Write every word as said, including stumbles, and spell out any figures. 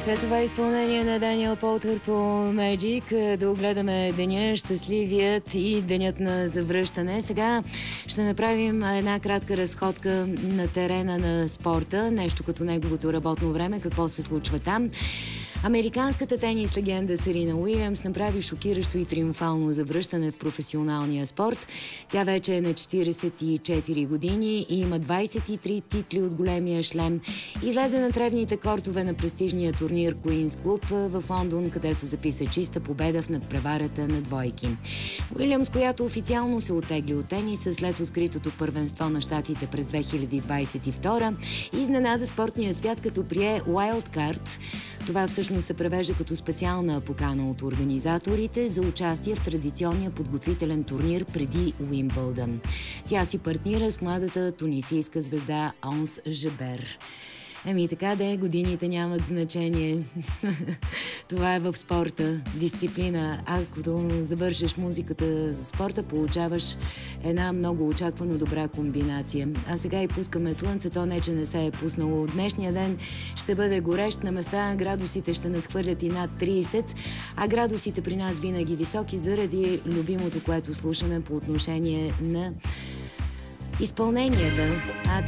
след това изпълнение на Даниел Полтър по Magic да огледаме деня, щастливият и денят на завръщане. Сега ще направим една кратка разходка на терена на спорта, нещо като неговото работно време, какво се случва там. Американската тенис легенда Серина Уилямс направи шокиращо и триумфално завръщане в професионалния спорт. Тя вече е на четиридесет и четири години и има двадесет и три титли от големия шлем. Излезе на тревните кортове на престижния турнир Queen's Club в Лондон, където записа чиста победа в надпреварата на двойки. Уилямс, която официално се оттегли от тениса след откритото първенство на щатите през две хиляди двадесет и втора, изненада спортния свят, като прие Wild Card. Това всъщност се превежда като специална покана от организаторите за участие в традиционния подготвителен турнир преди Уимбълдън. Тя си партнира с младата тунисийска звезда Онс Жабер. Еми така де, годините нямат значение. Това е в спорта, дисциплина. Ако завършиш музиката за спорта, получаваш една много очаквано добра комбинация. А сега и пускаме слънце, то не че не се е пуснало. Днешния ден ще бъде горещ, на места градусите ще надхвърлят и над тридесет, а градусите при нас винаги високи заради любимото, което слушаме по отношение на изпълненията.